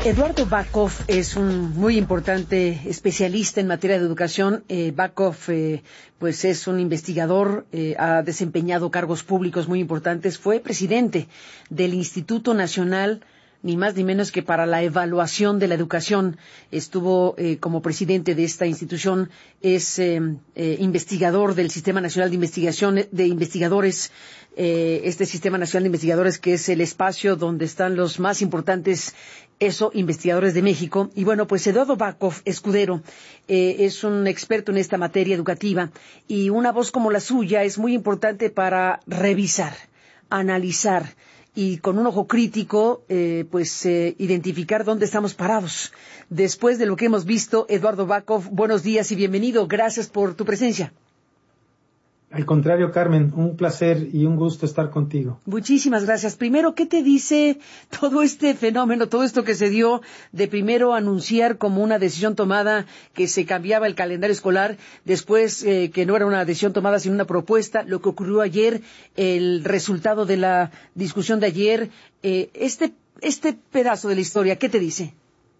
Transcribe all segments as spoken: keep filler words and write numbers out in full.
Eduardo Bakov es un muy importante especialista en materia de educación. Eh, Bakov, eh, pues es un investigador, eh, ha desempeñado cargos públicos muy importantes. Fue presidente del Instituto Nacional, ni más ni menos que para la evaluación de la educación. Estuvo eh, como presidente de esta institución. Es eh, eh, investigador del Sistema Nacional de Investigación de Investigadores. Eh, este Sistema Nacional de Investigadores, que es el espacio donde están los más importantes eso, investigadores de México. Y bueno, pues Eduardo Bakov Escudero eh, es un experto en esta materia educativa, y una voz como la suya es muy importante para revisar, analizar y con un ojo crítico, eh, pues eh, identificar dónde estamos parados después de lo que hemos visto. Eduardo Bakov, buenos días y bienvenido. Gracias por tu presencia. Al contrario, Carmen, un placer y un gusto estar contigo. Muchísimas gracias. Primero, ¿qué te dice todo este fenómeno, todo esto que se dio de primero anunciar como una decisión tomada que se cambiaba el calendario escolar, después eh, que no era una decisión tomada sino una propuesta, lo que ocurrió ayer, el resultado de la discusión de ayer, eh, este, este pedazo de la historia, ¿qué te dice?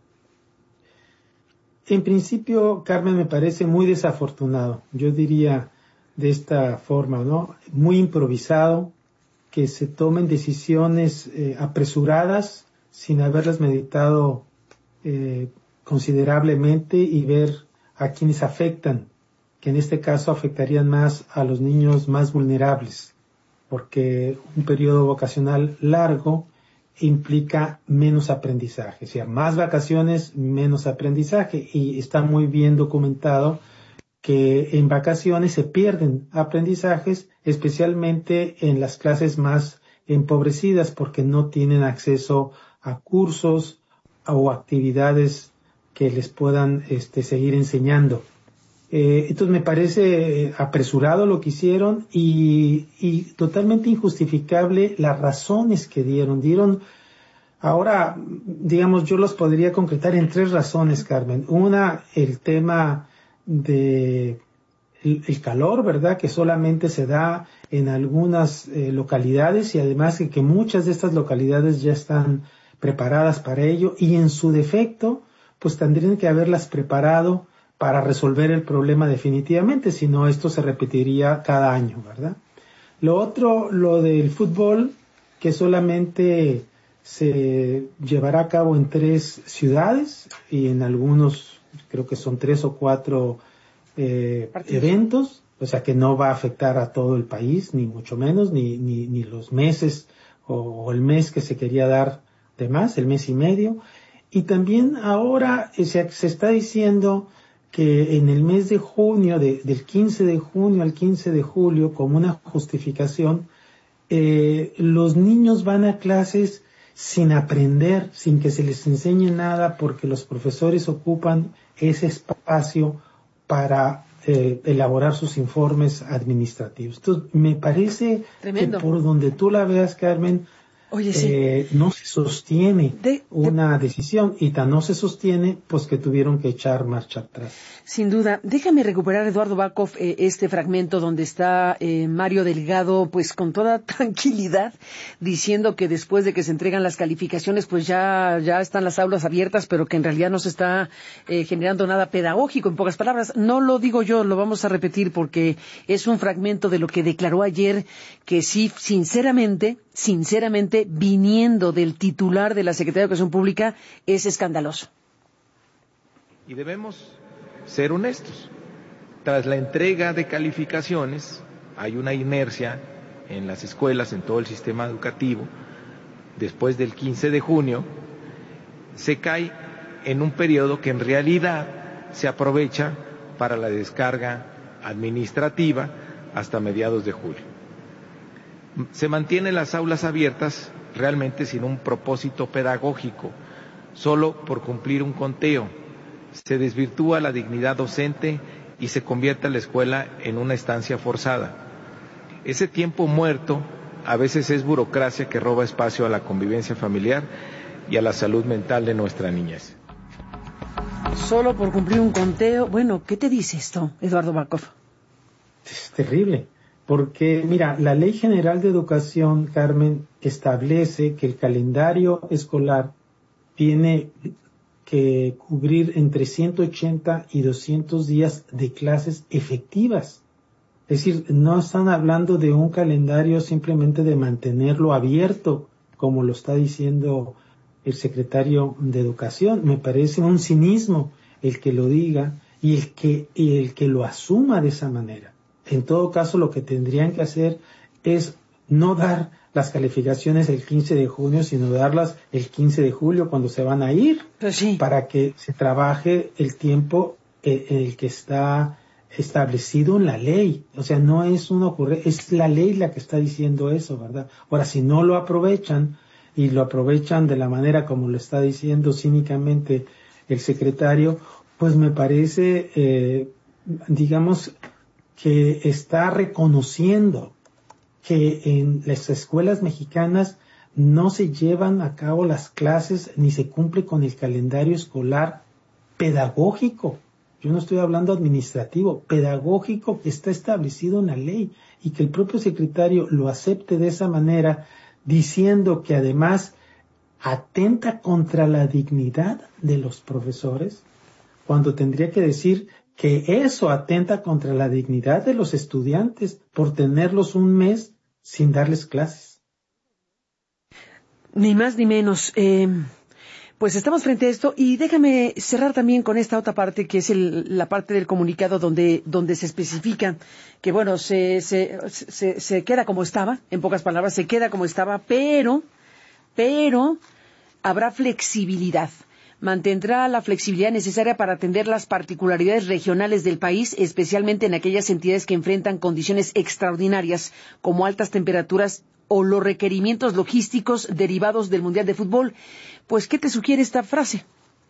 En principio, Carmen, me parece muy desafortunado. Yo diría de esta forma, ¿no? Muy improvisado, que se tomen decisiones eh, apresuradas sin haberlas meditado eh, considerablemente y ver a quienes afectan, que en este caso afectarían más a los niños más vulnerables, porque un periodo vocacional largo implica menos aprendizaje, o sea, más vacaciones, menos aprendizaje, y está muy bien documentado que en vacaciones se pierden aprendizajes, especialmente en las clases más empobrecidas, porque no tienen acceso a cursos o actividades que les puedan este, seguir enseñando. Eh, entonces me parece apresurado lo que hicieron y, y totalmente injustificable las razones que dieron. Dieron, ahora, digamos, yo los podría concretar en tres razones, Carmen. Una, el tema de el, el calor, ¿verdad?, que solamente se da en algunas eh, localidades, y además que, que muchas de estas localidades ya están preparadas para ello, y en su defecto pues tendrían que haberlas preparado para resolver el problema definitivamente, si no esto se repetiría cada año, ¿verdad? Lo otro, lo del fútbol, que solamente se llevará a cabo en tres ciudades y en algunos creo que son tres o cuatro eh, eventos, o sea que no va a afectar a todo el país, ni mucho menos, ni, ni, ni los meses o, o el mes que se quería dar de más, el mes y medio. Y también ahora eh, se, se está diciendo que en el mes de junio, de, del quince de junio al quince de julio, como una justificación, eh, los niños van a clases sin aprender, sin que se les enseñe nada, porque los profesores ocupan ese espacio para eh, elaborar sus informes administrativos. Entonces, me parece Tremendo. que por donde tú la veas, Carmen, Oye, sí. eh, no se sostiene de, de... una decisión, y tan no se sostiene, pues que tuvieron que echar marcha atrás. Sin duda. Déjame recuperar, Eduardo Bakov, eh, este fragmento donde está eh, Mario Delgado, pues con toda tranquilidad, diciendo que después de que se entregan las calificaciones, pues ya, ya están las aulas abiertas, pero que en realidad no se está eh, generando nada pedagógico. En pocas palabras, no lo digo yo, lo vamos a repetir porque es un fragmento de lo que declaró ayer, que sí, sinceramente, sinceramente, viniendo del titular de la Secretaría de Educación Pública, es escandaloso. Y debemos ser honestos. Tras la entrega de calificaciones, hay una inercia en las escuelas, en todo el sistema educativo. Después del quince de junio, se cae en un periodo que en realidad se aprovecha para la descarga administrativa hasta mediados de julio. Se mantienen las aulas abiertas realmente sin un propósito pedagógico, solo por cumplir un conteo. Se desvirtúa la dignidad docente y se convierte la escuela en una estancia forzada. Ese tiempo muerto a veces es burocracia que roba espacio a la convivencia familiar y a la salud mental de nuestra niñez. Solo por cumplir un conteo. Bueno, ¿qué te dice esto, Eduardo Bakov? Es terrible, porque mira, la Ley General de Educación, Carmen, establece que el calendario escolar tiene que cubrir entre ciento ochenta y doscientos días de clases efectivas. Es decir, no están hablando de un calendario simplemente de mantenerlo abierto, como lo está diciendo el secretario de Educación. Me parece un cinismo el que lo diga y el que, y el que lo asuma de esa manera. En todo caso, lo que tendrían que hacer es no dar las calificaciones el quince de junio, sino darlas el quince de julio cuando se van a ir, pues sí, para que se trabaje el tiempo en el que está establecido en la ley. O sea, no es una ocurrencia, es la ley la que está diciendo eso, ¿verdad? Ahora, si no lo aprovechan y lo aprovechan de la manera como lo está diciendo cínicamente el secretario, pues me parece, eh, digamos, que está reconociendo que en las escuelas mexicanas no se llevan a cabo las clases ni se cumple con el calendario escolar pedagógico. Yo no estoy hablando administrativo, pedagógico, que está establecido en la ley, y que el propio secretario lo acepte de esa manera, diciendo que además atenta contra la dignidad de los profesores, cuando tendría que decir que eso atenta contra la dignidad de los estudiantes por tenerlos un mes sin darles clases. Ni más ni menos. Eh, pues estamos frente a esto, y déjame cerrar también con esta otra parte, que es el, la parte del comunicado donde, donde se especifica que, bueno, se, se, se, se queda como estaba, en pocas palabras, se queda como estaba, pero, pero habrá flexibilidad. Mantendrá la flexibilidad necesaria para atender las particularidades regionales del país, especialmente en aquellas entidades que enfrentan condiciones extraordinarias, como altas temperaturas o los requerimientos logísticos derivados del Mundial de Fútbol. Pues, ¿qué te sugiere esta frase?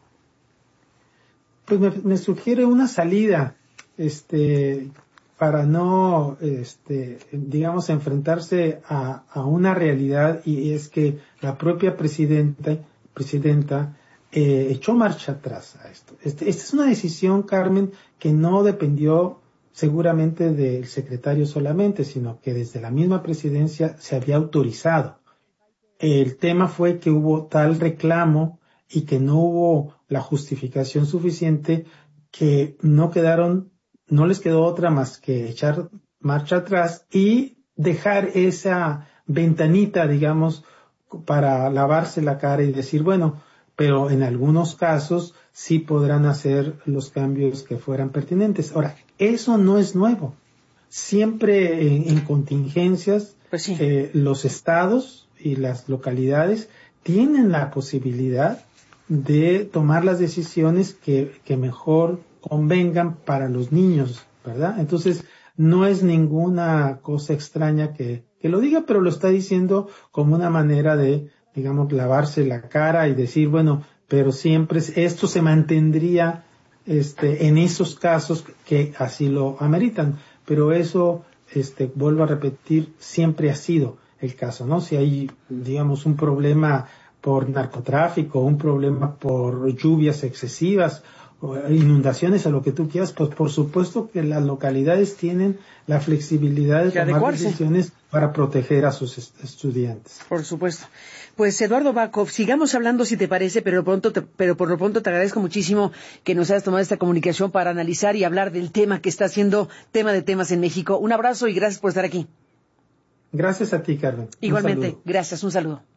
Pues me, me sugiere una salida, este, para no, este, digamos, enfrentarse a, a una realidad, y es que la propia presidenta, presidenta eh, echó marcha atrás a esto. Este, esta es una decisión, Carmen, que no dependió seguramente del secretario solamente, sino que desde la misma presidencia se había autorizado. El tema fue que hubo tal reclamo y que no hubo la justificación suficiente, que no quedaron, no les quedó otra más que echar marcha atrás y dejar esa ventanita, digamos, para lavarse la cara y decir, bueno, pero en algunos casos sí podrán hacer los cambios que fueran pertinentes. Ahora, eso no es nuevo. Siempre en, en contingencias, pues sí. eh, los estados y las localidades tienen la posibilidad de tomar las decisiones que, que mejor convengan para los niños, ¿verdad? Entonces, no es ninguna cosa extraña que, que lo diga, pero lo está diciendo como una manera de, digamos, lavarse la cara y decir, bueno, pero siempre esto se mantendría este, en esos casos que así lo ameritan. Pero eso, este, vuelvo a repetir, siempre ha sido el caso, ¿no? Si hay, digamos, un problema por narcotráfico, un problema por lluvias excesivas, inundaciones, a lo que tú quieras, pues por supuesto que las localidades tienen la flexibilidad de tomar adecuarse. decisiones para proteger a sus estudiantes. Por supuesto. Pues Eduardo Bacov, sigamos hablando si te parece, pero pronto te, pero por lo pronto te agradezco muchísimo que nos hayas tomado esta comunicación para analizar y hablar del tema que está siendo tema de temas en México. Un abrazo y gracias por estar aquí. Gracias a ti, Carmen. Igualmente, gracias, un saludo.